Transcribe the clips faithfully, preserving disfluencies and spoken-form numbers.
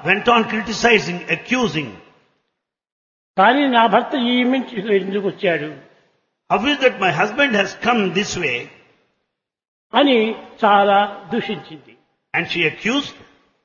went on criticizing, accusing. కానీ నా భర్త ఈ ఇంటికి ఎందుకు వచ్చాడు How is that my husband has come this way? అని చాలా దూషించింది. And she accused.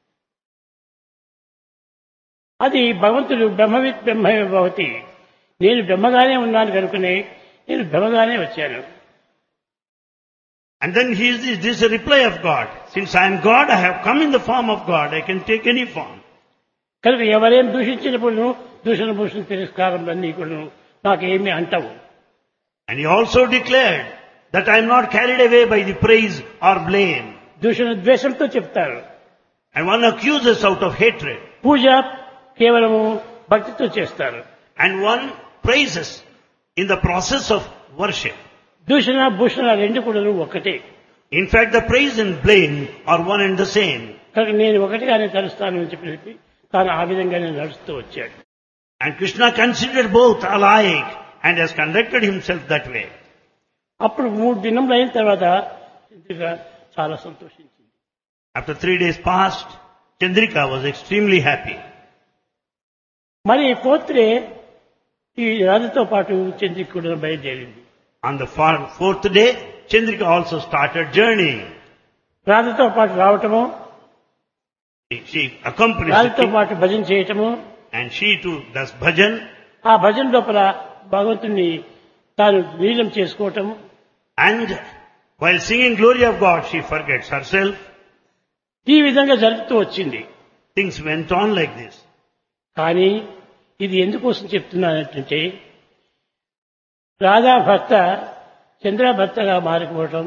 అది భగవంతుడు బ్రహ్మవిత్ బ్రహ్మమే భవతి, నేను బ్రహ్మగానే ఉన్నాను కనుకనే నేను బ్రహ్మగానే వచ్చాను. And then he is this, this is a reply of God. Since I am God, I have come in the form of God. I can take any form. కనుక ఎవరేం దూషించినప్పుడు దూషణ భూషణ తిరస్కారములన్నీ కూడా నాకేమీ అంటవు. And he also declared that I am not carried away by the praise or blame. దూషణ ద్వేషంతో చెప్తారు. And one accuses out of hatred. పూజ కేవలము భక్తితో చేస్తారు. And one praises in the process of worship. దూషణ భూషణ రెండు కూడా ఒకటే. In fact, the praise and blame are one and the same. కనుక నేను ఒకటిగానే తలుస్తాను అని చెప్పి తాను ఆ విధంగానే నడుస్తూ వచ్చాడు. And Krishna considered both alike and has conducted himself that way. అప్పుడు మూడు దినములు అయిన తర్వాత చంద్రిక చాలా సంతోషించింది. After three days passed, Chandrika was extremely happy. మరి ఫోర్త్ డే ఈ రాజుతో పాటు చంద్రిక కూడా బయలుదేరింది. On the fourth day, Chandrika also started journeying. రాజుతో పాటు రావటము, She accompanies the రాజుతో king, పాటు భజన చేయటము, and she too does bhajan. ఆ భజన లోపల భగవంతుని తాను లీలం చేసుకోవటము, And while singing glory of God, she forgets herself. ఈ విధంగా జరుగుతూ వచ్చింది. Things went on like this. కానీ ఇది ఎందుకోసం చెప్తున్నానంటే రాధా భర్త చంద్ర భర్తగా మారిపోవటం,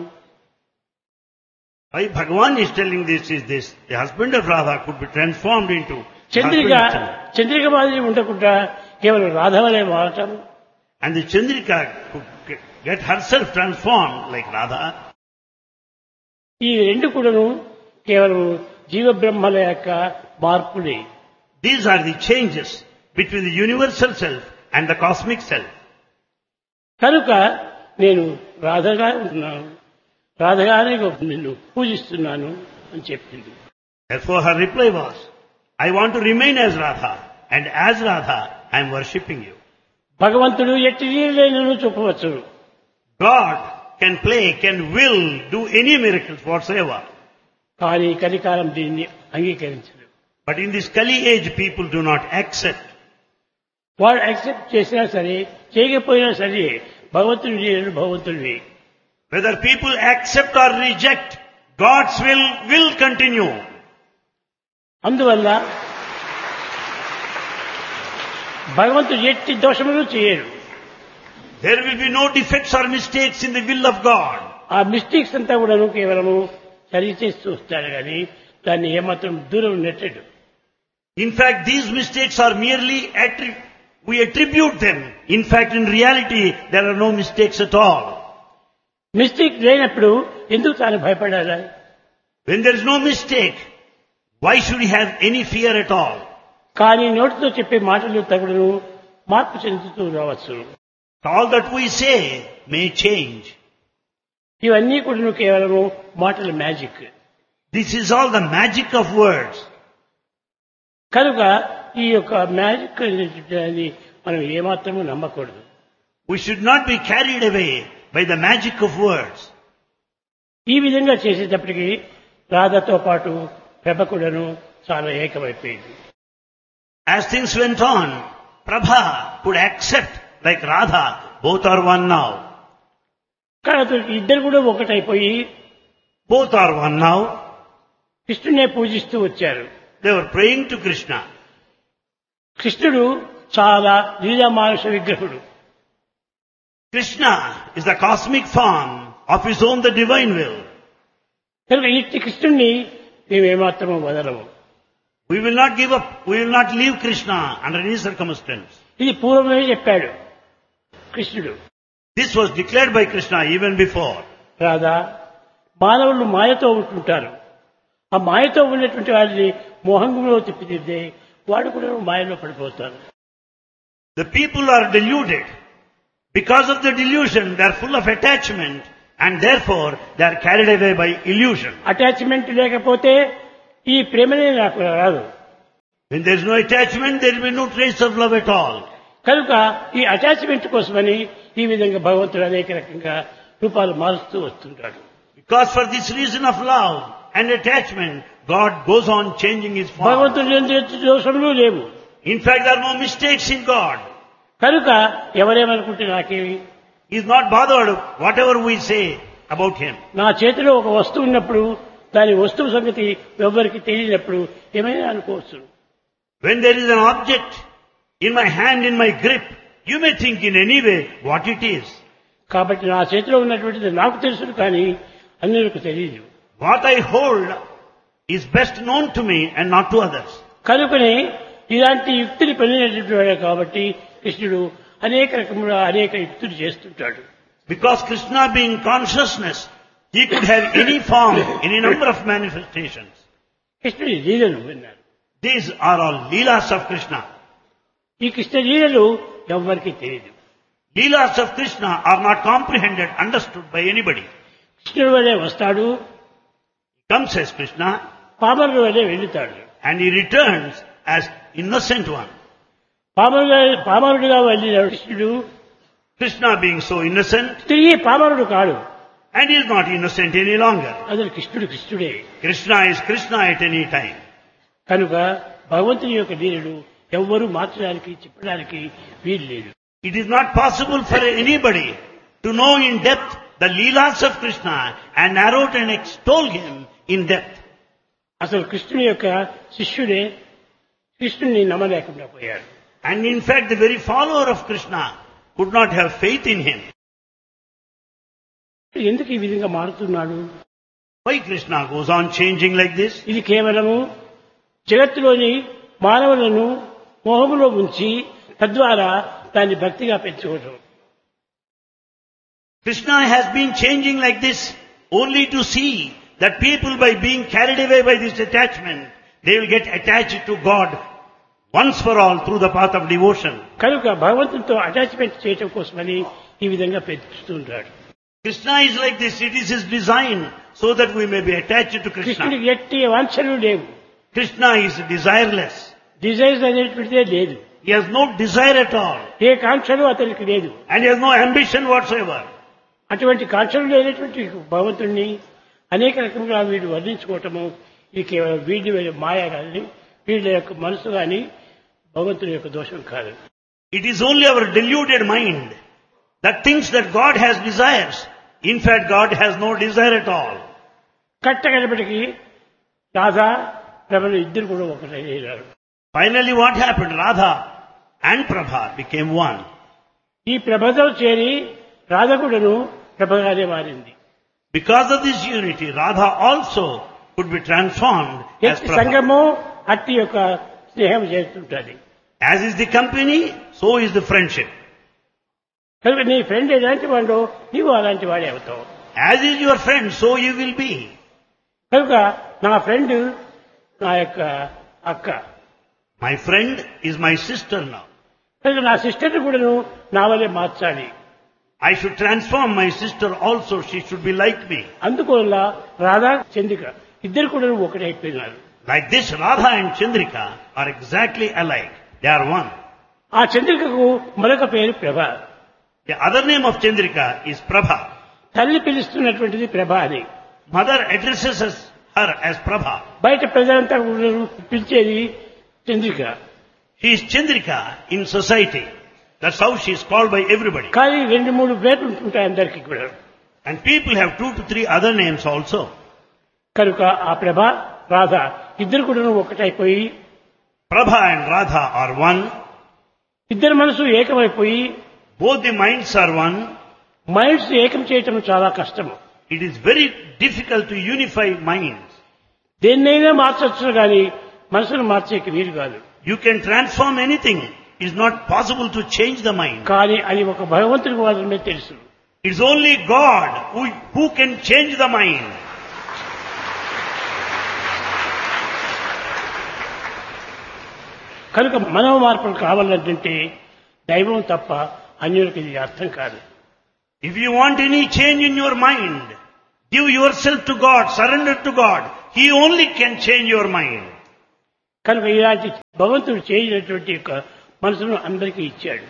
Why Bhagavan is telling this is this. The husband of Radha could be transformed into Chandrika husband of Chandra. Chandrika మాదిరి ఉండకుండా కేవలం రాధవలే మారటం, And the Chandrika could get herself transformed like Radha. ఈ రెండు కూడాను కేవలం జీవబ్రహ్మల యొక్క మార్పులే. These are the changes between the universal self and the cosmic self. కనుక నేను రాధగా ఉంటున్నాను, రాధగానే నిన్ను పూజిస్తున్నాను అని చెప్పింది. Therefore her reply was, I want to remain as Radha, and as Radha I am worshipping you. భగవంతుడు ఎట్టి లీలైనను చూపవచ్చు. God can play, can will, do any miracles whatsoever. కానీ కలికాలం దీన్ని అంగీకరించదు. But in this Kali age, people do not accept. వాడు accept చేసినా సరే చేయకపోయినా సరే భగవంతుడి లీలలు భగవంతుడివి. Whether people accept or reject, God's will will continue. అందువల్ల భగవంతుడు ఎట్టి దోషములు చేయరు. There will be no defects or mistakes in the will of God. ఆ మిస్టేక్స్ అంతా కూడా కేవలము సరి చేసి చూస్తాడు కానీ దాన్ని ఏమాత్రం దూరం నెట్టడు. In fact, these mistakes are merely attri- we attribute them. In fact, in reality, there are no mistakes at all. Mistake లేనప్పుడు ఎందుకు తాను భయపడాలి? When there is no mistake, why should he have any fear at all? కానీ నోటితో చెప్పే మాటలు తగుడును మార్పు చెందుతూ రావచ్చు. All that we say may change. ఇవన్నీ కూడా కేవలము మాటల magic. This is all the magic of words. కనుక ఈ యొక్క మ్యాజిక్ అనేది మనం ఏమాత్రము నమ్మకూడదు. We should not be carried away by the magic of words. ఈ విధంగా చేసేటప్పటికి రాధతో పాటు ప్రభ కూడాను చాలా ఏకమైపోయింది. As things went on, Prabha could accept like Radha, both are one now. కాబట్టి ఇద్దరు కూడా ఒకటైపోయి Both are one now. కృష్ణునే పూజిస్తూ వచ్చారు. They were praying to Krishna. కృష్ణుడు చాలా లీలామానుష విగ్రహుడు. Krishna is the cosmic form of his own, the divine will. కనుక ఇట్టి కృష్ణుణ్ణి మేము ఏమాత్రము వదలము. We will not give up, we will not leave Krishna under any circumstance. ఇది పూర్వమే చెప్పాడు కృష్ణుడు. This was declared by Krishna even before. Radha, మానవులు మాయతో ఉంటుంటారు. ఆ మాయతో ఉన్నటువంటి వారిని మోహంలో తిప్పిదిద్దే వాడు కూడా మాయలో పడిపోతారు. The people are deluded. Because of the delusion, they are full of attachment and therefore they are carried away by illusion. Attachment లేకపోతే ఈ ప్రేమనే నాకు రాదు. When there is no attachment, there will be no trace of love at all. కనుక ఈ attachment కోసమని ఈ విధంగా భగవంతుడు అనేక రకంగా రూపాలు మారుస్తూ వస్తుంటాడు. Because for this reason of love and attachment, God goes on changing His form. భగవంతుడు ఎందు దోషములు లేవు. In fact, there are no mistakes in God. కనుక ఎవరేమనుకుంటే నాకేమి, He is not bothered whatever we say about Him. నా చేతిలో ఒక వస్తువు ఉన్నప్పుడు దాని వస్తువు సంగతి ఎవరికి తెలియనప్పుడు ఏమైనా అనుకోవచ్చు. When there is an object in my hand, in my grip, you may think in any way what it is. కాబట్టి నా చేతిలో ఉన్నటువంటిది నాకు తెలుసు కానీ అన్యులకు తెలియదు. What I hold is best known to me and not to others. కనుకనే ఇలాంటి యుక్తిని పొందినటువంటి వాడే కాబట్టి కృష్ణుడు అనేక రకముల అనేక యుక్తులు చేస్తుంటాడు. Because Krishna being consciousness, He could have any form, any number of manifestations. కృష్ణుడి లీలలు విన్నారు. These are all Leelas of Krishna. ఈ కృష్ణ లీలలు ఎవ్వరికీ తెలియదు. Leelas of Krishna are not comprehended, understood by anybody. కృష్ణుడి వల్లే వస్తాడు, Comes as Krishna పామరుడు వల్లే వెళ్తాడు. and He returns as innocent one. పామరుగా పామరుడిగా వెళ్ళిన కృష్ణుడు Krishna being so innocent, తిరిగి పామరుడు కాడు. and He is not innocent any longer. అసలు కృష్ణుడు కృష్ణుడే. Krishna is Krishna at any time. కనుక భగవంతుని యొక్క లీలలు ఎవ్వరూ మార్చడానికి చెప్పడానికి వీలు లేదు. It is not possible for anybody to know in depth the Leelas of Krishna and narrate and extol Him in depth. అసలు కృష్ణుని యొక్క శిష్యుడే కృష్ణుని నమ్మలేకుండా పోయాడు. And in fact, the very follower of Krishna could not have faith in Him. ఎందుకు ఈ విధంగా మారుతున్నాడు? Why Krishna goes on changing like this? ఇది కేవలము జగత్తులోని మానవులను మోహములో ఉంచి తద్వారా దాన్ని భక్తిగా పెంచుకోవడం. Krishna has been changing like this only to see that people, by being carried away by this attachment, they will get attached to God once for all through the path of devotion. కనుక భగవంతునితో attachment చేయటం కోసమని ఈ విధంగా పెంచుతుంటాడు. Krishna is like this. It is His design so that we may be attached to Krishna. కృష్ణుడికి ఎట్టి వాంఛలు లేవు. Krishna is desireless. Desires అనేటువంటిదే లేదు. He has no desire at all. ఏ కాంక్షలు అతనికి లేదు. And He has no ambition whatsoever. అటువంటి కాంక్షలు లేనటువంటి భగవంతుణ్ణి అనేక రకములుగా వీడు వర్ణించుకోవటము ఇది కేవలం వీడి మాయ కానీ వీళ్ళ యొక్క మనసు కానీ భగవంతుని యొక్క దోషం కాదు. It is only our deluded mind that thinks that God has desires. In fact, God has no desire at all. కట్టగడపటికి Radha ప్రభలు ఇద్దరు కూడా ఒకటయ్యారు. Finally, what happened? Radha and Prabha became one. ఈ ప్రభతో చేరి రాధ కూడాను ప్రభగానే మారింది. Because of this unity, Radha also could be transformed as ఎట్టి Prabha. సంగమో అట్టి యొక్క స్నేహం చేస్తుంటుంది. As is the company, so is the friendship. కనుక నీ ఫ్రెండ్ ఎలాంటి వాడో నీవు అలాంటి వాడే అవుతావు. As is your friend, so you will be. కనుక నా ఫ్రెండ్ నా యొక్క అక్క. My friend is my sister now. కనుక నా సిస్టర్ని కూడాను నా వల్లే మార్చాలి. I should transform my sister also. She should be like me. అందువల్ల రాధా చంద్రిక ఇద్దరు కూడా ఒకటైపోయినారు. Like this, Radha and Chandrika are exactly alike. They are one. ఆ చంద్రికకు మరొక పేరు ప్రభ. The other name of Chandrika is Prabha. తల్లి పిలుస్తున్నటువంటిది ప్రభ అని. Mother addresses us, her as Prabha. బయట ప్రజలంతా కూడా పిలిచేది Chandrika. She is Chandrika in society. That's how she is called by everybody. కానీ రెండు మూడు పేర్లు ఉంటుంటాయి అందరికీ కూడా. And people have two to three other names also. కనుక ఆ ప్రభ రాధ ఇద్దరు కూడా ఒకటైపోయి Prabha and Radha are one. ఇద్దరు మనసు ఏకమైపోయి Both the minds are one. Minds ఏకం చేయటం చాలా కష్టము. It is very difficult to unify minds. దేన్నైనా మార్చొచ్చు కానీ మనసును మార్చేకి వీలు కాదు. You can transform anything. It is not possible to change the mind. కానీ అది ఒక భగవంతుడికి మాత్రమే తెలుసు. It's only God who, who can change the mind. కనుక మనవ మార్పులు కావాలంటే దైవం తప్ప అన్యులకు ఇది అర్థం కాదు. If you want any change in your mind, give yourself to God, surrender to God. He only can change your mind. కనుక ఇలాంటి భగవంతుడు చేయనటువంటి యొక్క మనసును అందరికీ ఇచ్చాడు.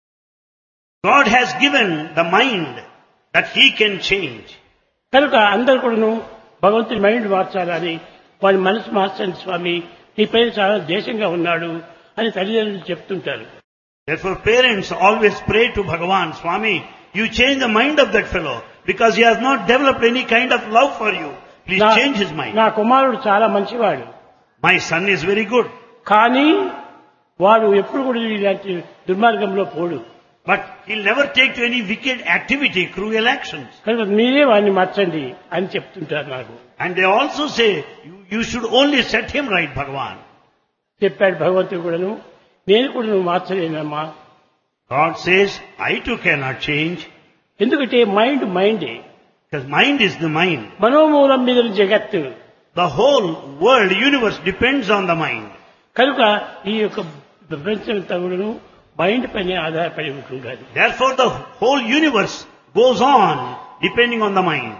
God has given the mind that He can change. కనుక అందరూ కూడాను భగవంతుని మైండ్ మార్చాలని, వాడి మనసు మార్చండి స్వామి, నీ పైన చాలా దేశంగా ఉన్నాడు అని తల్లిదండ్రులు చెప్తుంటారు. Therefore parents always pray to Bhagavan, Swami, you change the mind of that fellow because he has not developed any kind of love for you. Please నా- change his mind. నా కుమారుడు చాలా మంచివాడు, My son is very good, కానీ వాడు ఎప్పుడు కూడా ఇలాంటి దుర్మార్గంలో పోడు. but he'll never take to any wicked activity, cruel actions. కనుక మీరే వాడిని మార్చండి అని చెప్తుంటారు నాకు. And they also say, you, you should only set him right, Bhagavan. చెప్పాడు భగవంతుడు కూడాను, నేను కూడా నువ్వు మార్చలేనమ్మా. God says, I too cannot change, ఎందుకంటే mind మైండే, because mind is the mind. మనోమూలం మీద జగత్తు. The whole world, universe depends on the mind. కనుక ఈ యొక్క ప్రపంచంతా కూడాను మైండ్ పైన ఆధారపడి ఉంటుండాలి. Therefore the whole universe goes on depending on the mind.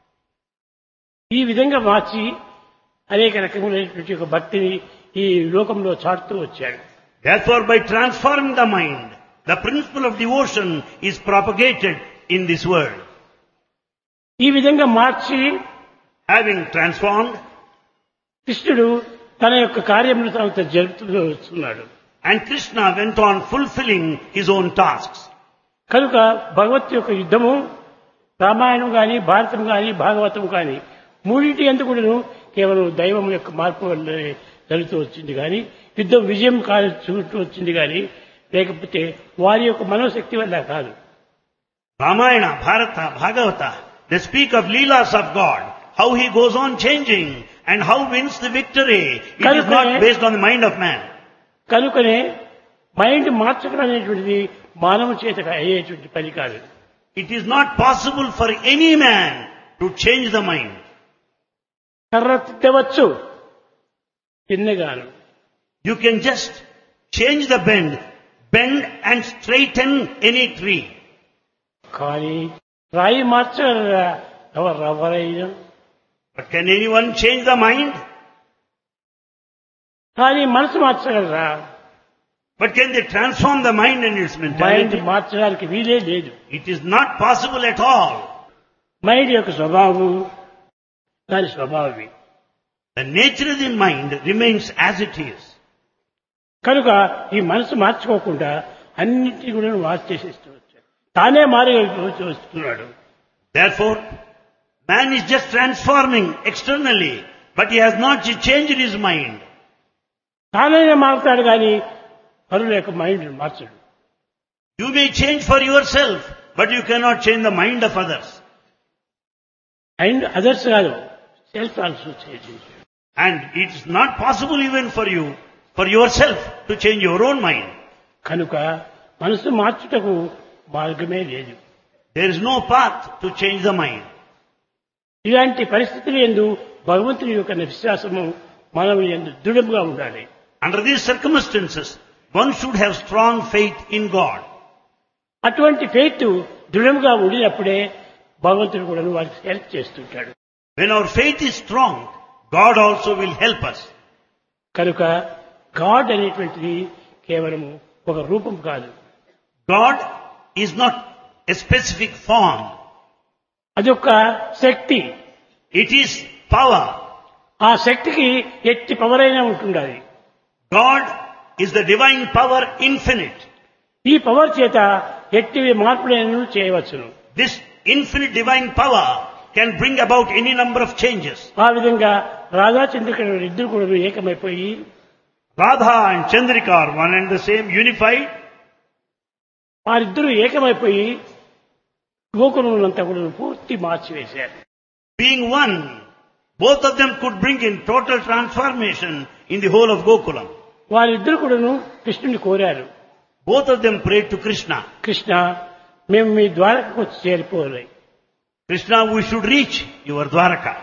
ఈ విధంగా మార్చి అనేక రకములైనటువంటి ఒక భక్తిని ఈ లోకంలో చాటుతూ వచ్చాడు. Therefore by transforming the mind, the principle of devotion is propagated in this world. ఈ విధంగా మార్చి Having transformed, కృష్ణుడు తన యొక్క కార్యములు తాను జరుపుతూ వస్తున్నాడు. and Krishna went on fulfilling his own tasks. కనుక భగవత్ యొక్క యుద్ధము రామాయణం గాని, భారతం గాని, భాగవతం గాని మూడింటి ఎందుకు కూడాను కేవలం దైవం యొక్క మార్పు వల్లనే జరుగుతూ వచ్చింది కానీ, యుద్ధం విజయం కాదు చూస్తూ వచ్చింది కానీ, లేకపోతే వారి యొక్క మనోశక్తి వల్ల కాదు. Ramayana, Bharata, Bhagavata, they speak of Leelas of God, how he goes on changing and how wins the victory. It is not based on the mind of man. కనుకనే మైండ్ మార్చడం అనేటువంటిది మానవ చేత అయ్యేటువంటి పని కాదు. It is not possible for any man to change the mind. కర్ర తిట్టవచ్చు తిన్నగాను, You can just change the bend, bend and straighten any tree. కానీ రాయి మార్చగలరా ఎవరు ఎవరైనా? But can anyone change the mind? కానీ మనసు మార్చగలరా? But can they transform the mind and its mind mentality? మార్చడానికి వీలే లేదు. It is not possible at all. Mind యొక్క స్వభావం దాని స్వభావమే. The nature of the mind remains as it is. కనుక ఈ మనసు మార్చుకోకుండా అన్నింటినీ కూడా మార్చేసేస్తూ వచ్చాడు. తానే మారి వస్తున్నాడు. Therefore, man is just transforming externally, but he has not changed his mind. తానైనా మారుతాడు కానీ పరుల యొక్క mind మార్చడు. You may change for yourself, but you cannot change the mind of others. And others కాదు, self also change. And it is not possible even for you, for yourself, to change your own mind. కనుక మనసు మార్చుటకు మార్గమే లేదు. There is no path to change the mind. ఇలాంటి పరిస్థితులు యందు భగవంతుని యొక్క విశ్వాసము మనం యందు దృఢంగా ఉండాలి. Under these circumstances, one should have strong faith in God. అటువంటి ఫెయిత్ దృఢంగా ఉండినప్పుడే భగవంతుడు కూడా వారికి హెల్ప్ చేస్తుంటాడు. When our faith is strong, God also will help us. కనుక గాడ్ అనేటువంటిది కేవలం ఒక రూపం కాదు, God is not a specific form. అదొక శక్తి. It is power. ఆ శక్తికి ఎట్టి పవర్ అయినా ఉంటుండాలి. God is the divine power infinite. ఈ పవర్ చేత ఎట్టి మార్పులను చేయవచ్చును. This infinite divine power can bring about any number of changes. ఆ విధంగా రాధా చంద్రికలు ఇద్దరు కూడా ఏకమైపోయి Radha and Chandrika are one and the same, unified. వారిద్దరూ ఏకమైపోయి గోకులంతా కూడా పూర్తి మార్చివేశారు. Being one, both of them could bring in total transformation in the whole of Gokulam. వారిద్దరు కూడాను కృష్ణుని కోరారు. Both of them prayed to Krishna. Krishna, మేము మీ ద్వారకకు వచ్చి చేరిపోవాలి. Krishna, we should reach your Dwaraka.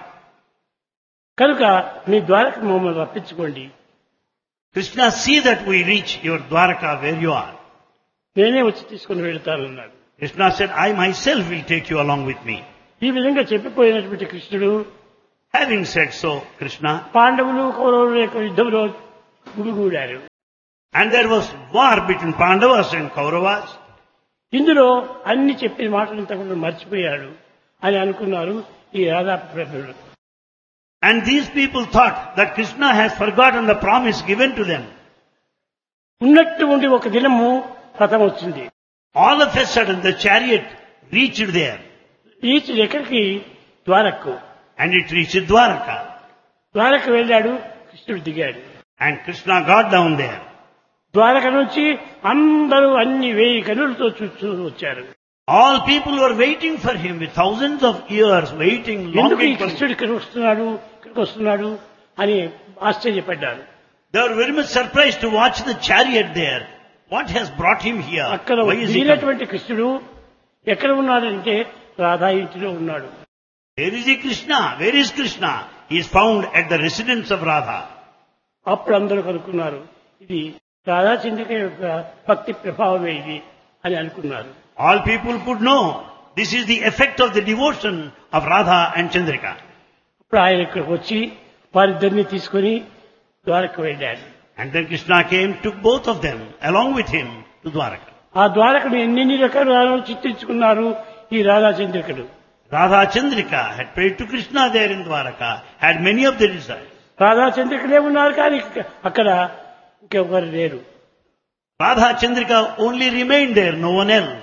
కనుక మీ ద్వారకు మమ్మల్ని రప్పించుకోండి. Krishna, see that we reach your Dwaraka where you are. నేనే వచ్చి తీసుకుని వెళ్తానన్నాడు. Krishna said, I myself will take you along with me. ఈ విధంగా చెప్పిపోయినటువంటి కృష్ణుడు Having said so, Krishna, పాండవులు కౌరవుల యొక్క యుద్ధంలో గుమిగూడారు. And there was war between Pandavas and Kauravas. ఇందులో అన్ని చెప్పిన మాటలంతా కూడా మర్చిపోయాడు అని అనుకున్నారు ఈ రాధా ప్రభువులు. And these people thought that Krishna has forgotten the promise given to them. ఉన్నట్టు ఉండి ఒక దినము రథం వచ్చింది. All of a sudden the chariot reached there. ఈచి ఎక్కడికి? ద్వారక్కు. And it reached Dwaraka. ద్వారకు వెళ్ళాడు, కృష్ణుడు దిగాడు. And Krishna got down there. Dwaraka నుంచి అందరూ అన్ని వేయి కనులతో చూస్తూ వచ్చారు. All people were waiting for him with thousands of years waiting, ఎందుకు ఈ longing for him. కృష్ణుడు ఇక్కడికి వస్తున్నాడు ఇక్కడికి వస్తున్నాడు అని ఆశ్చర్యపడ్డారు. They were very much surprised to watch the chariot there. What has brought him here? అక్కడ Why is he coming? దిగినటువంటి కృష్ణుడు ఎక్కడ ఉన్నాడంటే రాధా ఇంటిలో ఉన్నాడు. Where is he Krishna? Where is Krishna? He is found at the residence of Radha. అప్పుడు అందరూ కనుక్కున్నారు, ఇది రాధాచంద్రిక యొక్క భక్తి ప్రభావమే ఇది అని అనుకున్నారు. All people could know this is the effect of the devotion of Radha and Chandrika. అప్పుడు ఆయన ఇక్కడికి వచ్చి వారిద్దరిని తీసుకుని ద్వారకు వెళ్ళాడు. And then Krishna came, took both of them along with him to Dwaraka. ఆ ద్వారకను ఎన్ని రకాలు చిత్రించుకున్నారు ఈ రాధాచంద్రికలు. Radha Chandrika had prayed to Krishna there in Dwaraka, had many of the desires. రాధాచంద్రికలే ఉన్నారు కానీ అక్కడ ఇంకెవరు లేరు. Radha Chandrika only remained there, no one else.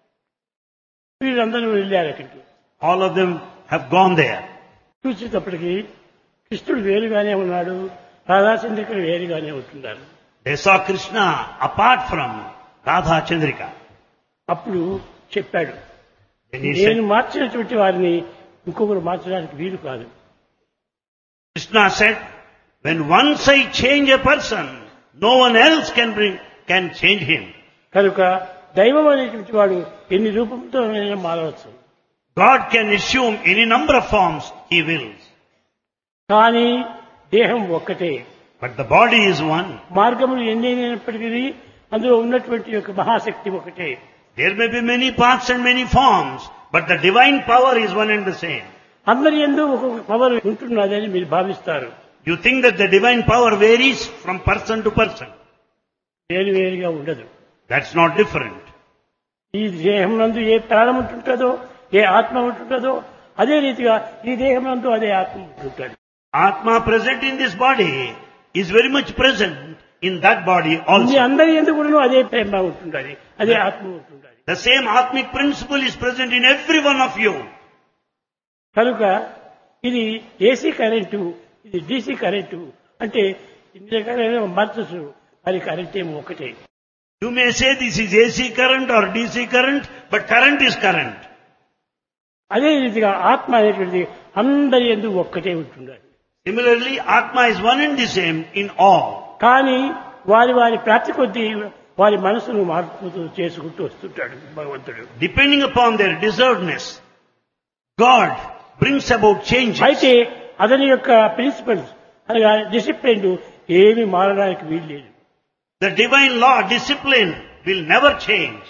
వీళ్ళందరూ వెళ్ళారు అక్కడికి. All of them have gone there. చూసేటప్పటికి కృష్ణుడు వేరుగానే ఉన్నాడు, రాధాచంద్రికలు వేరుగానే ఉంటున్నారు. They saw Krishna apart from Radha Chandrika. అప్పుడు చెప్పాడు, Then he నేను said, మార్చినటువంటి వారిని ఇంకొకరు మార్చడానికి వీలు కాదు. Krishna said, when once I change a person, no one else can bring, can change him. కనుక దైవం అనేటువంటి వాడు ఎన్ని రూపంతో మారవచ్చు, God can assume any number of forms he wills. కానీ దేహం ఒక్కటే. But the body is one. మార్గములు ఎన్నైనప్పటికీ అందులో ఉన్నటువంటి యొక్క మహాశక్తి ఒకటే. There may be many paths and many forms, but the divine power is one and the same. అందరి యందు ఒక్కొక్క పవర్ ఉంటున్నదని మీరు భావిస్తారు. You think that the divine power varies from person to person. వేరు వేరుగా ఉండదు. That's not different. ఈ దేహం నందు ఏ ప్రాణం ఉంటుంటుందో, ఏ ఆత్మ ఉంటుంటుందో అదే రీతిగా ఈ దేహం నందు అదే ఆత్మ ఉంటుంటుంది. Atma present in this body is very much present in that body me also. అందరి యందు కూడా అదే ప్రేమ ఉంటుండాలి, అదే ఆత్మ ఉంటుండాలి. The same Atmic principle is present in every one of you. కనుక ఇది ఏసీ కరెంటు, ఇది డీసీ కరెంటు అంటే ఇన్ని రకాలైన మార్చచ్చు, అది కరెంట్ ఏమో ఒకటే. You may say this is A C current or D C current, but current is current. అదే రీతిగా ఆత్మ అనేటువంటిది అందరి యందు ఒక్కటే ఉంటుండాలి. Similarly, Atma is one and the same in all. కానీ వారి వారి ప్రాప్తి కొద్దీ వారి మనసును మార్పు చేసుకుంటూ వస్తుంటాడు భగవంతుడు. Depending upon their deservedness, God brings about changes. అయితే అతని యొక్క ప్రిన్సిపల్స్ అనగా డిసిప్లిన్ ఏమి మారడానికి వీలు లేదు. The divine law, discipline, will never change.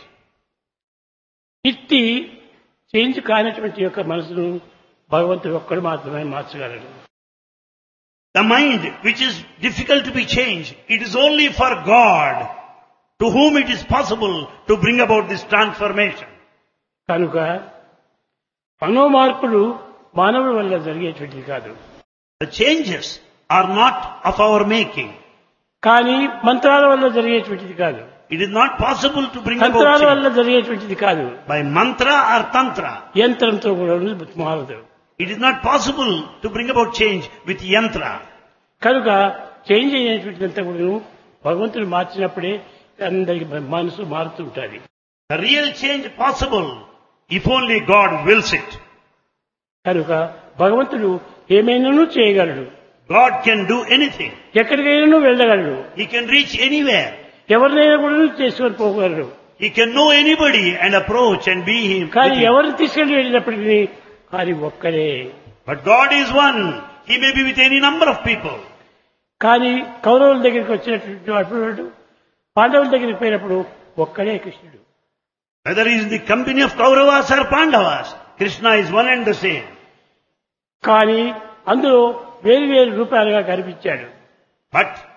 ఇట్టి చేంజ్ కానటువంటి యొక్క మనసును భగవంతుడు ఒక్కడు మాత్రమే మార్చగలడు. The mind, which is difficult to be changed, it is only for God to whom it is possible to bring about this transformation. కనుక మనోమార్పులు మానవుల వల్ల జరిగేటువంటిది కాదు. The changes are not of our making. కానీ మంత్రాల వల్ల జరిగేటువంటిది కాదు. It is not possible to bring about తంత్రాల వల్ల change జరిగేటువంటిది కాదు. by mantra or tantra. యంత్రంతో కూడా మారదు. It is not possible to bring about change with yantra. కనుక చేంజ్ అయ్యేటువంటిదంతా కూడా భగవంతుడు మార్చినప్పుడే అందరికి మనసు మారుతుంటుంది. The real change possible if only God wills it. కనుక భగవంతుడు ఏమైనాను చేయగలడు, God can do anything. ఎక్కడికైనా వెళ్ళగలడు, He can reach anywhere. ఎవరినైనా కూడా చేసుకొని పోగలడు. He can know anybody and approach and be him. కానీ with him. ఎవరిని తీసుకెళ్లి వెళ్ళినప్పటికీ అది ఒక్కడే. But God is one. He may be with any number of people. కానీ కౌరవుల దగ్గరికి వచ్చినటువంటి అప్పుడు పాండవుల దగ్గరికి పోయినప్పుడు ఒక్కడే కృష్ణుడు. Whether he is in the company of Kauravas or Pandavas, Krishna is one and the same. కానీ అందులో వేరు వేరు రూపాలుగా కనిపించాడు. But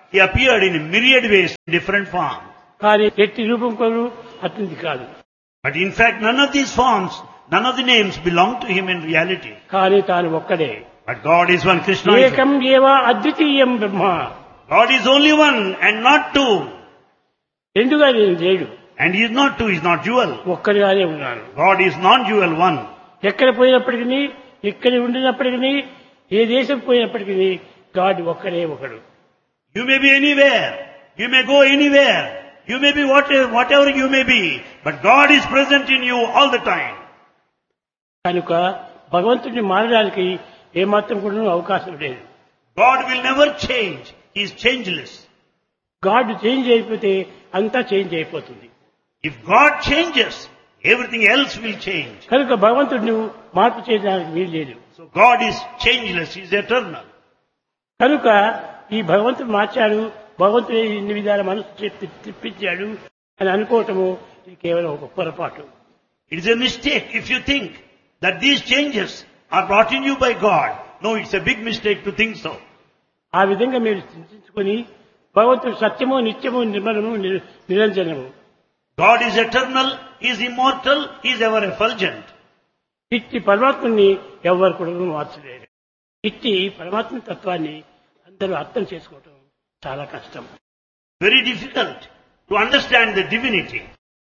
He appeared in myriad ways, in different forms. కానీ ఎట్టి రూపం కొను అతనిది కాదు. But in fact, none of these forms, none of the names belong to him in reality. కానీ తాను ఒక్కడే. But God is one, Krishna is ఏకం one. ఏవ అద్వితీయం బ్రహ్మ. God is only one and not two. రెండుగా నేను లేడు. And he is not two, he is not dual. ఒక్కడిగానే ఉన్నాను. God is non-dual, one. ఎక్కడ పోయినప్పటికీ, ఎక్కడ ఉండినప్పటికీ, ఏ దేశం పోయినప్పటికీ గాడ్ ఒక్కడే ఒకడు. You may be anywhere. You may go anywhere. You may be whatever, whatever you may be. But God is present in you all the time. కనుక భగవంతుడిని మారడానికి ఏమాత్రం కూడా అవకాశం లేదు. God will never change. He is changeless. God change అయిపోతే అంతా change అయిపోతుంది. If God changes, everything else will change. కనుక భగవంతుడిని మార్పు చేయడానికి వీలు లేదు. So God is changeless. He is eternal. కనుక ఈ భగవంతుడు మార్చాడు, భగవంతుడు ఇన్ని విధాల మనసు చెప్పి తిప్పించాడు అని అనుకోవటము ఇది కేవలం ఒక పొరపాటు. It is a mistake if you think that these changes are brought in you by God. No, it's a big mistake to think so. ఆ విధంగా మీరు చింతించుకొని భగవంతుడు సత్యము, నిత్యము, నిర్మలము, నిర- నిరంజనము. God is eternal. He is immortal. He is ever effulgent. ఇట్టి పరమాత్మని ఎవరు కూడా మార్చలేరు. ఇట్టి పరమాత్మ తత్వాన్ని అందరూ అర్థం చేసుకోవటం చాలా కష్టం. Very difficult to understand the divinity.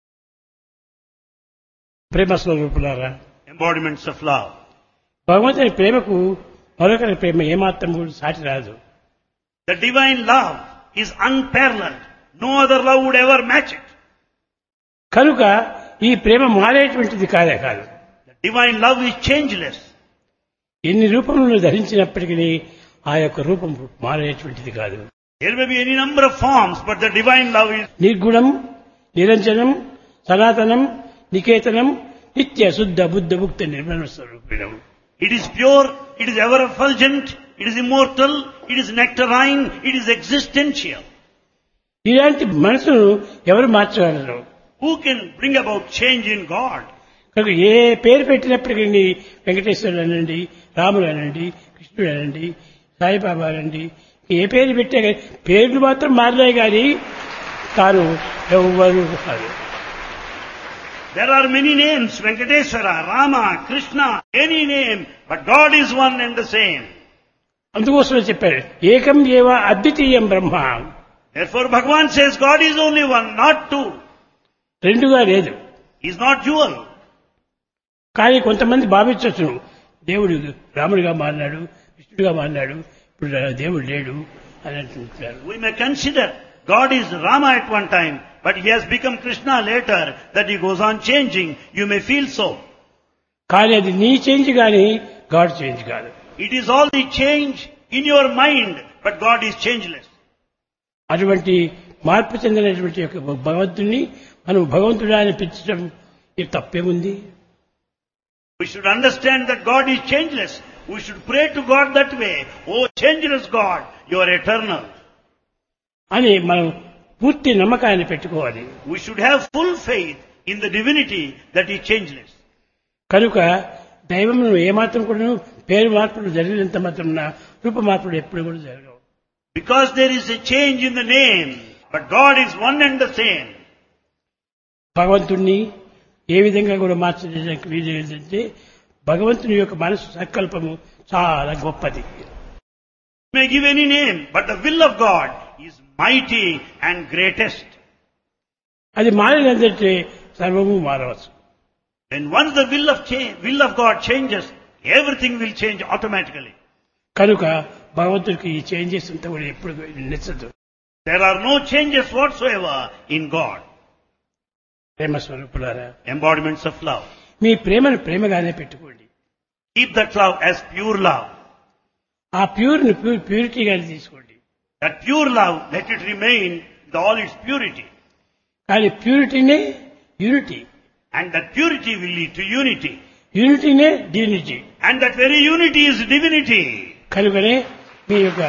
ప్రేమ స్వరూపులారా, Embodiments of love. భగవంతుని ప్రేమకు మరొకరి ప్రేమ ఏమాత్రం కూడా సాటి రాదు. The divine love is unparalleled. No other love would ever match it. కనుక ఈ ప్రేమ మారేటువంటిది కాదే కాదు. The divine love is changeless. ఎన్ని రూపములను ధరించినప్పటికీ ఆ యొక్క రూపం మారేటువంటిది కాదు. There may be any number of forms, but the divine love is నిర్గుణం, నిరంజనం, సనాతనం, నికేతనం, నిత్య శుద్ధ బుద్ధ ముక్త Nirmala స్వరూపిణం. It is pure, it is ever effulgent, it is immortal, it is nectarine, it is existential. ఇలాంటి మనసును ఎవరు మార్చగలరు? Who can bring about change in God? కనుక ఏ పేరు పెట్టినప్పటికీ వెంకటేశ్వరుడు అనండి, రాముడు అనండి, కృష్ణుడు అనండి, సాయిబాబా అనండి, ఏ పేరు పెట్టే పేర్లు మాత్రం మారినాయి కానీ తాను ఎవరు కాదు. There are many names, Venkateswara, Rama, Krishna, any name, but God is one and the same. అందుకోసమే చెప్పారు ఏకం ఏవ అద్వితీయం బ్రహ్మ. Therefore Bhagavan says God is only one, not two. రెండుగా లేదు. He is not dual. కానీ కొంతమంది భావించవచ్చు దేవుడు రాముడిగా మారినాడు, కృష్ణుడిగా మారినాడు, ఇప్పుడు దేవుడు లేడు అని అంటుంటారు. We may consider God is Rama at one time, but he has become Krishna later, that he goes on changing. You may feel so. కానీ అది నీ చేంజ్ కానీ గాడ్ చేంజ్ కాదు. It is all the change in your mind, but God is changeless. అటువంటి మార్పు చెందినటువంటి యొక్క భగవంతుణ్ణి మనం భగవంతుడా అని పిలిచడం ఇది తప్పేముంది? We should understand that God is changeless. We should pray to God that way. Oh, changeless God, you are eternal. అని మనం పూర్తి నమ్మకాన్ని పెట్టుకోవాలి. We should have full faith in the divinity that is changeless. కనుక దైవమును ఏమాత్రం కూడా పేరు మార్పులు జరిగినంత మాత్రం రూప మార్పులు ఎప్పుడు కూడా జరగవు. Because there is a change in the name, but God is one and the same. భగవంతుణ్ణి ఏ విధంగా కూడా మార్చడానికి వీలు ఏంటంటే భగవంతుని యొక్క మనసు సంకల్పము చాలా గొప్పది. You may give any name, but the will of God is mighty and greatest. అది మారినందంటే సర్వము మారవచ్చు. When once the will of change, will of God changes, everything will change automatically. కనుక భగవంతుడికి ఈ చేంజెస్ అంతా కూడా ఎప్పుడు నచ్చదు. There are no changes whatsoever in God. ప్రేమ స్వరూపులారా, Embodiments of love. మీ ప్రేమను ప్రేమగానే పెట్టుకోండి. Keep that love as pure love. ఆ ప్యూర్ని ప్యూర్ ప్యూరిటీగానే తీసుకోండి. That pure love, let it remain with all its purity. కానీ ప్యూరిటీనే unity, And that purity will lead to unity. యూనిటీనే divinity. And that very unity is divinity. కనుకనే మీ యొక్క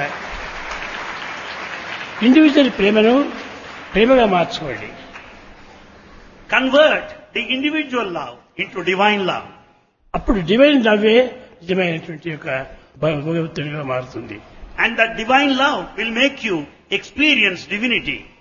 individual ప్రేమను ప్రేమగా మార్చుకోండి. Convert the individual love into divine love. అప్పుడు divine లవ్వే నిజమైనటువంటి యొక్క భగవంతుడిగా మారుతుంది. And that divine love will make you experience divinity.